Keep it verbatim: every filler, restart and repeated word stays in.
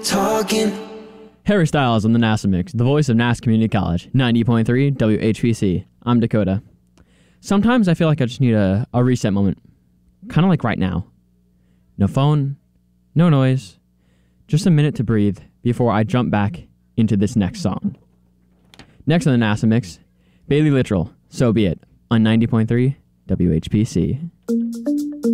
talking. Harry Styles on the NASA Mix, the voice of Nass Community College, ninety point three W H P C. I'm Dakota. Sometimes I feel like I just need a, a reset moment. Kind of like right now. No phone, no noise, just a minute to breathe before I jump back into this next song. Next on the NASA Mix, Bailey Littrell, So Be It, on ninety point three W H P C.